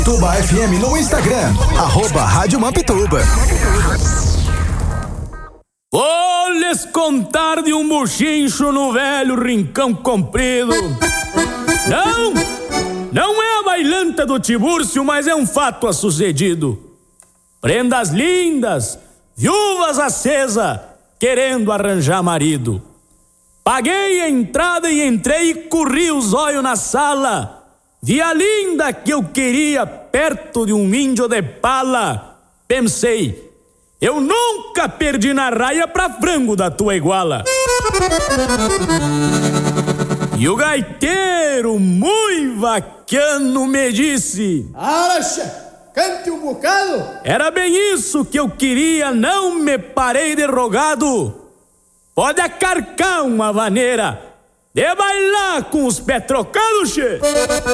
Tuba FM no Instagram, @Rádio Mampituba. Vou lhes contar de um buchincho no velho rincão comprido. Não é a bailanta do Tibúrcio, mas é um fato a sucedido. Prendas lindas, viúvas acesa, querendo arranjar marido. Paguei a entrada e entrei e corri os olhos na sala. Vi a linda que eu queria perto de um índio de pala. Pensei, eu nunca perdi na raia pra frango da tua iguala. E o gaiteiro, muito vaquiano, me disse: Araxa, cante um bocado. Era bem isso que eu queria, não me parei de rogado. Pode acarcar uma vaneira de bailar com os pés trocados, che.